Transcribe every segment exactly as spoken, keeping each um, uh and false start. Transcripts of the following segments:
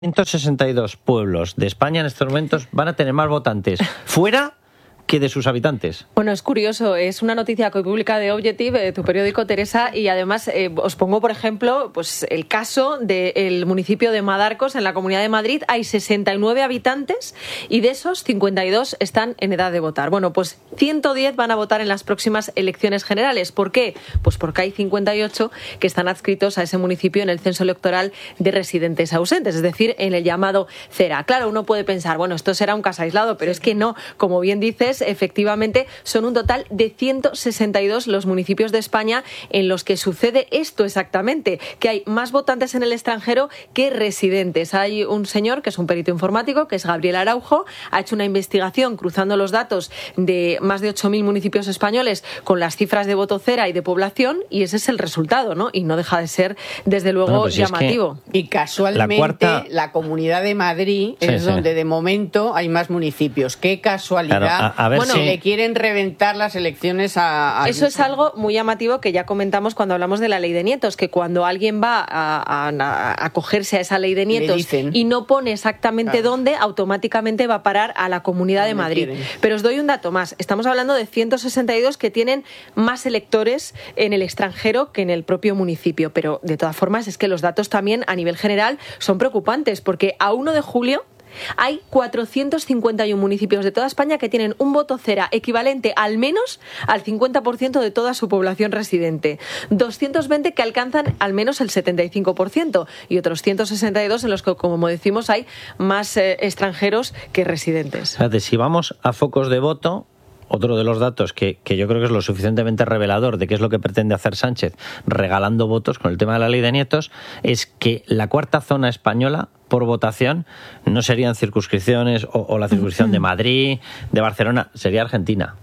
ciento sesenta y dos pueblos de España en estos momentos van a tener más votantes fuera que de sus habitantes. Bueno, es curioso, es una noticia que publica The Objective, eh, tu periódico, Teresa, y además eh, os pongo, por ejemplo, pues el caso del municipio de Madarcos, en la Comunidad de Madrid. Hay sesenta y nueve habitantes y de esos cincuenta y dos están en edad de votar. Bueno, pues ciento diez van a votar en las próximas elecciones generales. ¿Por qué? Pues porque hay cincuenta y ocho que están adscritos a ese municipio en el censo electoral de residentes ausentes, es decir, en el llamado CERA. Claro, uno puede pensar, bueno, esto será un caso aislado, pero es que no, como bien dices, efectivamente son un total de ciento sesenta y dos los municipios de España en los que sucede esto exactamente, que hay más votantes en el extranjero que residentes. Hay un señor que es un perito informático, que es Gabriel Araujo, ha hecho una investigación cruzando los datos de más de ocho mil municipios españoles con las cifras de voto cera y de población, y ese es el resultado, ¿no? Y no deja de ser, desde luego, bueno, pues llamativo. Es que y casualmente la, cuarta... la Comunidad de Madrid sí, es sí. donde de momento hay más municipios. ¡Qué casualidad! Claro, a, a ver bueno, si... le quieren reventar las elecciones a... a... Eso es algo muy llamativo que ya comentamos cuando hablamos de la ley de nietos, que cuando alguien va a, a, a acogerse a esa ley de nietos y no pone exactamente claro. dónde, automáticamente va a parar a la Comunidad de Madrid. Quieren. Pero os doy un dato más. Estamos hablando de ciento sesenta y dos que tienen más electores en el extranjero que en el propio municipio. Pero, de todas formas, es que los datos también a nivel general son preocupantes, porque a uno de julio hay cuatrocientos cincuenta y uno municipios de toda España que tienen un voto cera equivalente al menos al cincuenta por ciento de toda su población residente. doscientos veinte que alcanzan al menos el setenta y cinco por ciento y otros ciento sesenta y dos en los que, como decimos, hay más eh, extranjeros que residentes. Fíjate, si vamos a focos de voto, otro de los datos que, que yo creo que es lo suficientemente revelador de qué es lo que pretende hacer Sánchez regalando votos con el tema de la ley de nietos, es que la cuarta zona española por votación no serían circunscripciones o, o la circunscripción de Madrid, de Barcelona, sería Argentina.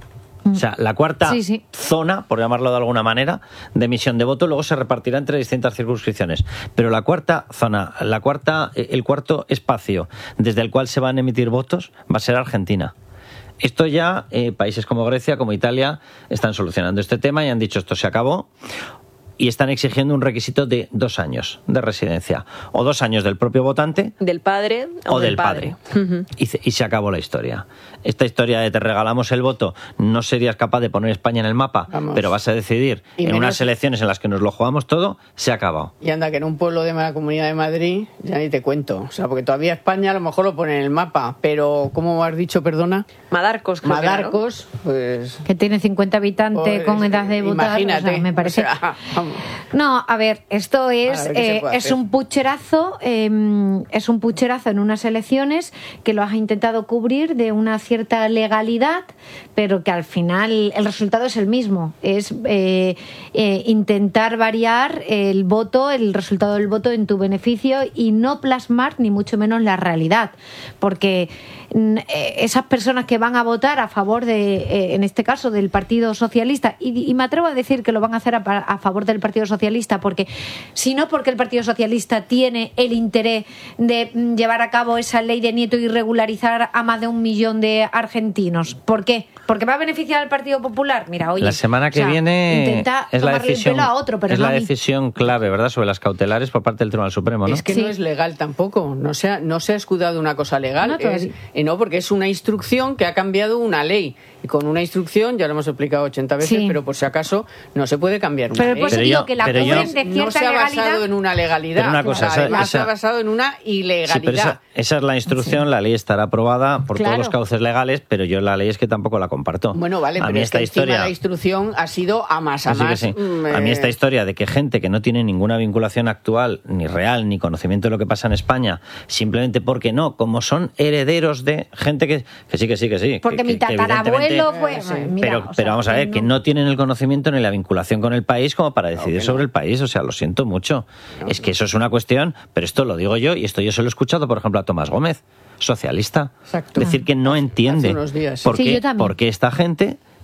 O sea, la cuarta sí, sí. zona, por llamarlo de alguna manera, de emisión de voto, luego se repartirá entre distintas circunscripciones. Pero la cuarta zona, la cuarta, el cuarto espacio desde el cual se van a emitir votos va a ser Argentina. Esto ya, eh, países como Grecia, como Italia, están solucionando este tema y han dicho esto se acabó. Y están exigiendo un requisito de dos años de residencia. O dos años del propio votante. Del padre o, o del, del padre. padre. Uh-huh. y, se, y se acabó la historia. Esta historia de te regalamos el voto, no serías capaz de poner España en el mapa, Vamos. pero vas a decidir y en menos... unas elecciones en las que nos lo jugamos todo, se ha acabado. Y anda, que en un pueblo de la Comunidad de Madrid, ya ni te cuento. O sea, porque todavía España a lo mejor lo pone en el mapa, pero, ¿cómo has dicho, perdona? Madarcos. Creo Madarcos, que, ¿no? pues... Que tiene cincuenta habitantes pues, con edad de votar. Imagínate. O sea, me parece... O sea, No, a ver, esto es ver eh, es un pucherazo, eh, es un pucherazo en unas elecciones que lo has intentado cubrir de una cierta legalidad, pero que al final el resultado es el mismo, es eh, eh, intentar variar el voto, el resultado del voto en tu beneficio y no plasmar ni mucho menos la realidad, porque eh, esas personas que van a votar a favor de, eh, en este caso, del Partido Socialista, y, y me atrevo a decir que lo van a hacer a, a favor del Partido Socialista, porque si no porque el Partido Socialista tiene el interés de llevar a cabo esa ley de nieto y regularizar a más de un millón de argentinos. ¿Por qué? ¿Porque va a beneficiar al Partido Popular? Mira, oye, la semana que o sea, viene es la decisión, a otro, pero es no la a decisión clave, ¿verdad?, sobre las cautelares por parte del Tribunal Supremo, ¿no? Es que sí. no es legal tampoco, no se ha, no se ha escudado una cosa legal, no, es, eh, no, porque es una instrucción que ha cambiado una ley. Y con una instrucción, ya lo hemos explicado ochenta veces, sí. pero por si acaso no se puede cambiar una pero ley. Pues pero digo yo, que la pero yo, de cierta no se ha basado legalidad. en una legalidad, pero una cosa, esa, esa, se ha basado en una ilegalidad. Sí, pero esa, esa es la instrucción, sí. la ley estará aprobada por claro. todos los cauces legales, pero yo la ley es que tampoco la comparto. Bueno, vale, a pero mí es esta que historia, la instrucción ha sido a más a sí, más. Sí. Mm, a mí esta historia de que gente que no tiene ninguna vinculación actual, ni real, ni conocimiento de lo que pasa en España, simplemente porque no, como son herederos de gente que, que sí, que sí, que sí. Porque que, mi tatarabuelo fue... Eh, sí. Mira, pero, o sea, pero vamos a ver, no... que no tienen el conocimiento ni la vinculación con el país como para decidir no, sobre no. el país, o sea, lo siento mucho. No, es que eso es una cuestión, pero esto lo digo yo, y esto yo se lo he escuchado, por ejemplo, a Tomás Gómez, socialista, Exacto. decir que no entiende días, por, sí, qué, por qué esta gente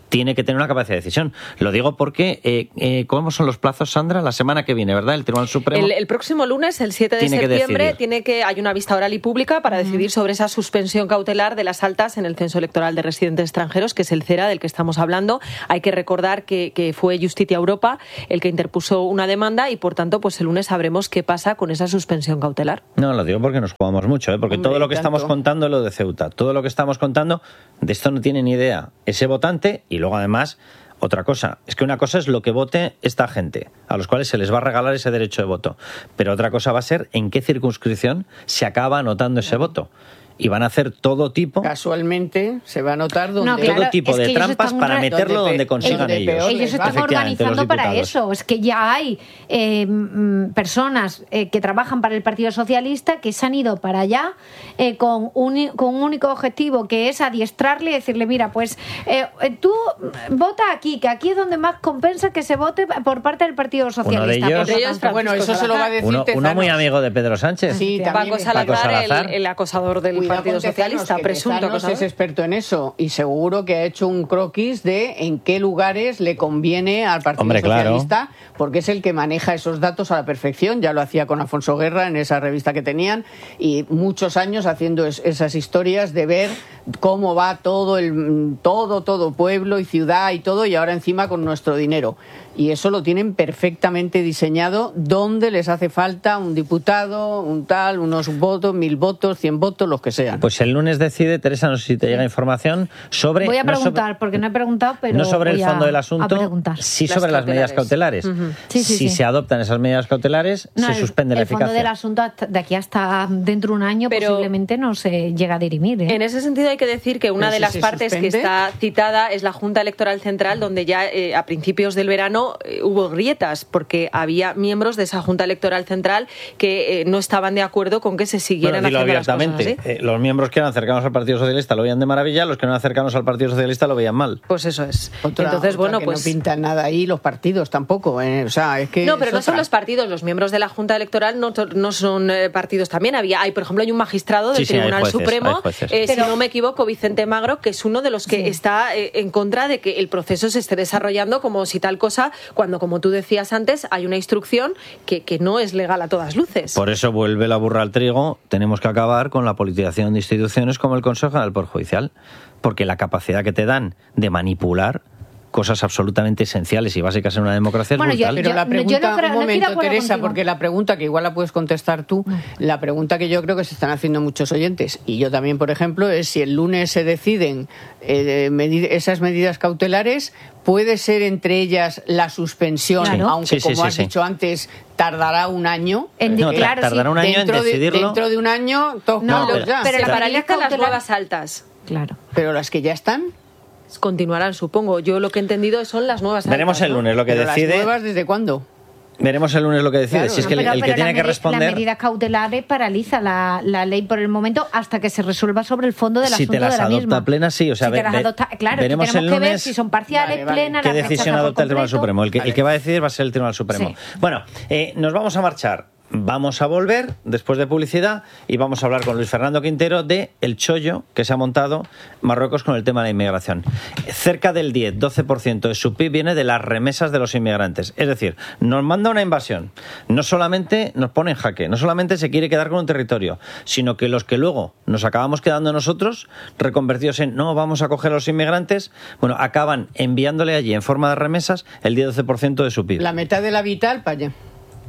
tiene que tener una capacidad de decisión. Lo digo porque, eh, eh, ¿cómo son los plazos, Sandra? La semana que viene, ¿verdad? El Tribunal Supremo... El, el próximo lunes, el siete de tiene septiembre, que tiene que hay una vista oral y pública para uh-huh. decidir sobre esa suspensión cautelar de las altas en el censo electoral de residentes extranjeros, que es el CERA del que estamos hablando. Hay que recordar que, que fue Justitia Europa el que interpuso una demanda y, por tanto, pues el lunes sabremos qué pasa con esa suspensión cautelar. No, lo digo porque nos jugamos mucho, ¿eh? Porque Hombre, todo lo que tanto. estamos contando es lo de Ceuta. Todo lo que estamos contando, de esto no tiene ni idea ese votante. Y luego, además, otra cosa, es que una cosa es lo que vote esta gente, a los cuales se les va a regalar ese derecho de voto, pero otra cosa va a ser en qué circunscripción se acaba anotando ese voto. Y van a hacer todo tipo... Casualmente se va a notar donde... No, claro, todo tipo de trampas para meterlo donde, donde consigan donde ellos. Ellos están organizando para eso. Es que ya hay eh, personas eh, que trabajan para el Partido Socialista que se han ido para allá eh, con, un, con un único objetivo, que es adiestrarle y decirle, mira, pues eh, tú vota aquí, que aquí es donde más compensa que se vote por parte del Partido Socialista. Uno de ellos, de ellos bueno, eso se lo va a decir uno, uno muy amigo de Pedro Sánchez. Sí, Paco Salazar, Paco Salazar. El, el acosador del Partido Socialista, que presunto Tezanos es experto en eso y seguro que ha hecho un croquis de en qué lugares le conviene al Partido Hombre, Socialista, claro. porque es el que maneja esos datos a la perfección. Ya lo hacía con Afonso Guerra en esa revista que tenían y muchos años haciendo es, esas historias de ver cómo va todo el todo todo pueblo y ciudad y todo, y ahora encima con nuestro dinero. Y eso lo tienen perfectamente diseñado, donde les hace falta un diputado, un tal, unos votos, mil votos, cien votos, los que sean. Pues el lunes decide, Teresa, no sé si te llega información sobre... Voy a preguntar, no sobre, porque no he preguntado, pero no sobre voy el fondo a, del asunto, sí sobre las, las medidas cautelares. Uh-huh. sí, sí, si sí. se adoptan esas medidas cautelares, no, se el, suspende la el eficacia. El fondo del asunto de aquí hasta dentro de un año pero posiblemente no se llega a dirimir. ¿eh? En ese sentido hay que decir que una de si las partes suspende? que está citada es la Junta Electoral Central, donde ya eh, a principios del verano eh, hubo grietas, porque había miembros de esa Junta Electoral Central que eh, no estaban de acuerdo con que se siguieran bueno, haciendo las cosas así. Eh, los miembros que eran cercanos al Partido Socialista lo veían de maravilla, los que no eran cercanos al Partido Socialista lo veían mal. Pues eso es. Otra, Entonces, otra bueno, que pues no pintan nada ahí los partidos tampoco. Eh. O sea, es que no, pero es no otra. son los partidos, los miembros de la Junta Electoral no, no son eh, partidos también. Había, hay, por ejemplo, hay un magistrado del sí, sí, Tribunal jueces, Supremo, eh, pero, si no me equivoco, Vicente Magro, que es uno de los que sí. está eh, en contra de que el proceso se esté desarrollando como si tal cosa, cuando, como tú decías antes, hay una instrucción que, que no es legal a todas luces. Por eso vuelve la burra al trigo, tenemos que acabar con la politización de instituciones como el Consejo General del Poder Judicial, porque la capacidad que te dan de manipular cosas absolutamente esenciales y básicas en una democracia es bueno, brutal. Yo, Pero yo, la pregunta, yo no creo, un momento, no Teresa, contigo. porque la pregunta, que igual la puedes contestar tú, no. la pregunta que yo creo que se están haciendo muchos oyentes, y yo también, por ejemplo, es si el lunes se deciden eh, medir esas medidas cautelares, ¿puede ser entre ellas la suspensión, claro. aunque sí, sí, como sí, has sí. dicho antes, tardará un año? En, no, claro, tardará sí. un año dentro en decidirlo. De, dentro de un año, todos no, claros ya. Pero la se paralizan las cautelar- nuevas altas. Claro. Pero las que ya están... Continuarán, supongo. Yo lo que he entendido son las nuevas Veremos altas, el ¿no? lunes lo que Pero decide. ¿las nuevas desde cuándo? Veremos el lunes lo que decide. Claro, si es que pero, el, el que pero tiene la que medi- responder. Las medidas cautelares paraliza la, la ley por el momento hasta que se resuelva sobre el fondo del si asunto te las de la adopta misma. plenas, sí. O sea, si ve, te las ve, adopta, claro, veremos que tenemos el que ver lunes si son parciales, Vale, vale. plenas, qué las decisión rechazas por adopta el Tribunal completo. Supremo. El que, Vale. el que va a decidir va a ser el Tribunal Supremo. Sí. Bueno, eh, nos vamos a marchar. Vamos a volver después de publicidad y vamos a hablar con Luis Fernando Quintero de el chollo que se ha montado Marruecos con el tema de la inmigración. Cerca del diez doce por ciento de su P I B viene de las remesas de los inmigrantes. Es decir, nos manda una invasión. No solamente nos pone en jaque, no solamente se quiere quedar con un territorio, sino que los que luego nos acabamos quedando nosotros, reconvertidos en no vamos a coger a los inmigrantes, bueno, acaban enviándole allí en forma de remesas el diez doce por ciento de su P I B. La mitad de la vital para allá.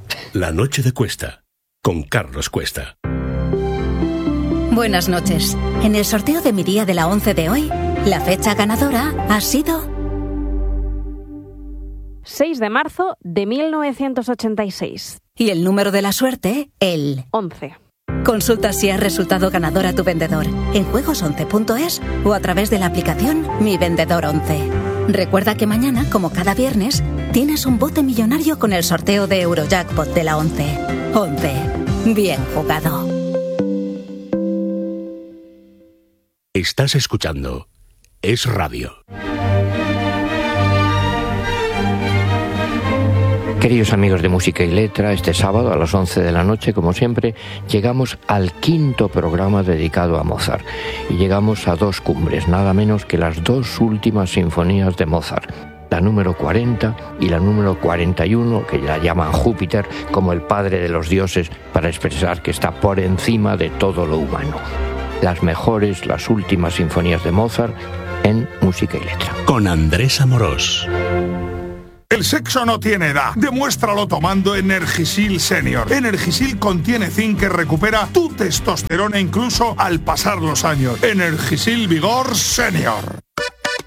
La noche de Cuesta, con Carlos Cuesta. Buenas noches. En el sorteo de mi día de la once de hoy, la fecha ganadora ha sido... seis de marzo de mil novecientos ochenta y seis. Y el número de la suerte, el... once. Consulta si has resultado ganador a tu vendedor en juegos once punto es o a través de la aplicación Mi Vendedor once. Recuerda que mañana, como cada viernes, tienes un bote millonario con el sorteo de Eurojackpot de la once. once. Bien jugado. Estás escuchando Es Radio. Queridos amigos de Música y Letra, este sábado a las once de la noche, como siempre, llegamos al quinto programa dedicado a Mozart. Y llegamos a dos cumbres, nada menos que las dos últimas sinfonías de Mozart. La número cuarenta y la número cuarenta y uno, que la llaman Júpiter como el padre de los dioses, para expresar que está por encima de todo lo humano. Las mejores, las últimas sinfonías de Mozart en Música y Letra. Con Andrés Amorós. El sexo no tiene edad. Demuéstralo tomando Energisil Senior. Energisil contiene zinc que recupera tu testosterona incluso al pasar los años. Energisil Vigor Senior.